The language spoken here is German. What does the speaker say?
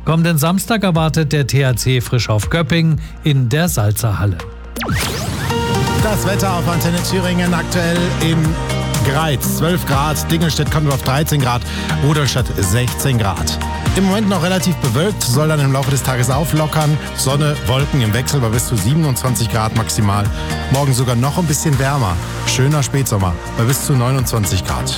Kommenden Samstag erwartet der THC Frischhoff Göppingen in der Salzerhalle. Das Wetter auf Antenne Thüringen aktuell in Greiz 12 Grad, Dingelstedt-Kondorf 13 Grad, Rudolstadt 16 Grad. Im Moment noch relativ bewölkt, soll dann im Laufe des Tages auflockern. Sonne, Wolken im Wechsel bei bis zu 27 Grad maximal. Morgen sogar noch ein bisschen wärmer. Schöner Spätsommer bei bis zu 29 Grad.